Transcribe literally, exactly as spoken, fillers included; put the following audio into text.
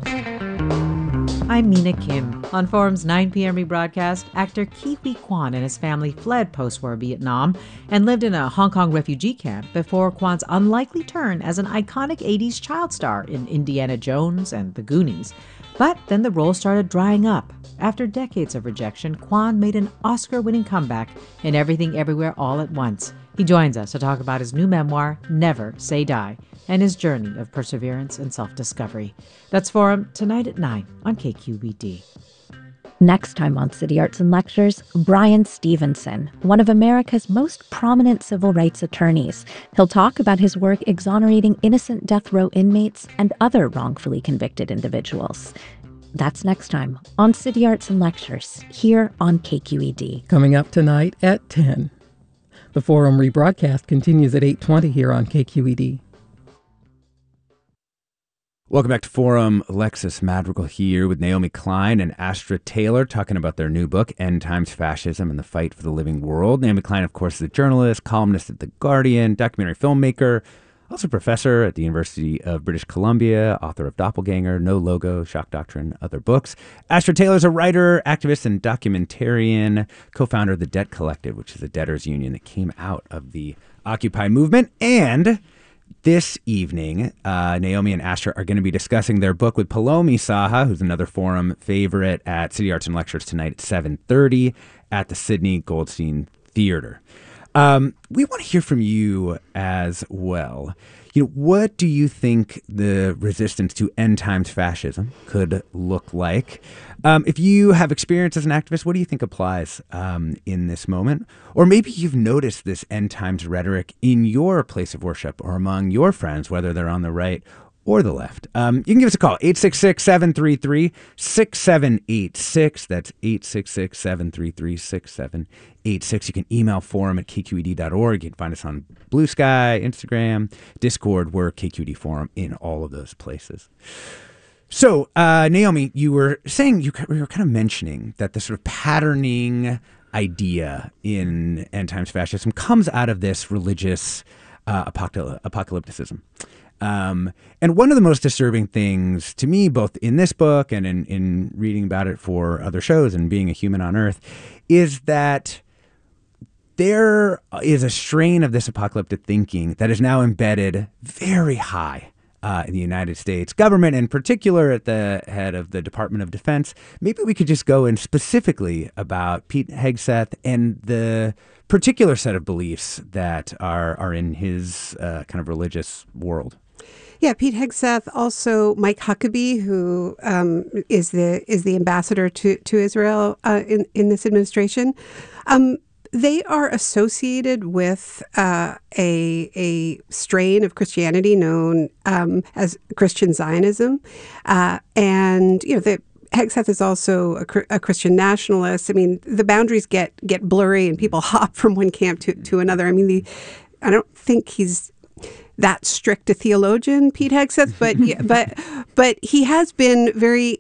I'm Mina Kim. On Forum's nine p.m. rebroadcast, actor Ke Huy Quan and his family fled post-war Vietnam and lived in a Hong Kong refugee camp before Quan's unlikely turn as an iconic eighties child star in Indiana Jones and The Goonies. But then the role started drying up. After decades of rejection, Quan made an Oscar-winning comeback in Everything Everywhere All at Once. He joins us to talk about his new memoir, Never Say Die, and his journey of perseverance and self-discovery. That's Forum tonight at nine on K Q E D. Next time on City Arts and Lectures, Bryan Stevenson, one of America's most prominent civil rights attorneys. He'll talk about his work exonerating innocent death row inmates and other wrongfully convicted individuals. That's next time on City Arts and Lectures, here on K Q E D. Coming up tonight at ten. The Forum rebroadcast continues at eight twenty here on K Q E D. Welcome back to Forum. Alexis Madrigal here with Naomi Klein and Astra Taylor talking about their new book, End Times Fascism and the Fight for the Living World. Naomi Klein, of course, is a journalist, columnist at The Guardian, documentary filmmaker, also professor at the University of British Columbia, author of Doppelganger, No Logo, Shock Doctrine, other books. Astra Taylor is a writer, activist, and documentarian, co-founder of the Debt Collective, which is a debtors union that came out of the Occupy movement. And this evening, uh, Naomi and Astra are going to be discussing their book with Paulomi Saha, who's another Forum favorite, at City Arts and Lectures tonight at seven thirty at the Sidney Goldstein Theater. Um, we want to hear from you as well. You know, what do you think the resistance to end times fascism could look like? Um, if you have experience as an activist, what do you think applies um, in this moment? Or maybe you've noticed this end times rhetoric in your place of worship or among your friends, whether they're on the right or the left. Um, you can give us a call, eight six six, seven three three, six seven eight six. That's eight six six, seven three three, six seven eight six. You can email forum at k q e d dot org. You can find us on Blue Sky, Instagram, Discord. We're K Q E D Forum in all of those places. So, uh, Naomi, you were saying, you were kind of mentioning that the sort of patterning idea in end times fascism comes out of this religious uh, apocalyp- apocalypticism. Um, and one of the most disturbing things to me, both in this book and in, in reading about it for other shows and being a human on Earth, is that there is a strain of this apocalyptic thinking that is now embedded very high uh, in the United States government, in particular at the head of the Department of Defense. Maybe we could just go in specifically about Pete Hegseth and the particular set of beliefs that are, are in his uh, kind of religious world. Yeah, Pete Hegseth, also Mike Huckabee, who um, is the is the ambassador to to Israel uh, in in this administration. Um, they are associated with uh, a a strain of Christianity known um, as Christian Zionism, uh, and you know the. Hegseth is also a, a Christian nationalist. I mean, the boundaries get get blurry, and people hop from one camp to, to another. I mean, the I don't think he's that strict a theologian, Pete Hegseth, but but but he has been very